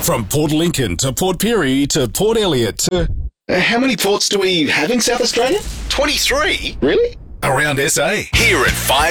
From Port Lincoln to Port Pirie to Port Elliot to... How many ports do we have in South Australia? 23? Really? Around SA. Here at 5